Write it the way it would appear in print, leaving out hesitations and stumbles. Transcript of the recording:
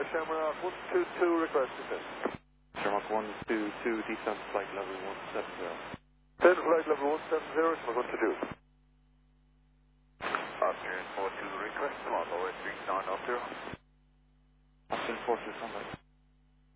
Shamrock 122, request descent. Shamrock 122, descent flight level 170. Descent flight level 170, Shamrock 122. Afternoon 42, request, come on, lower 39 0. Afternoon 42, come back.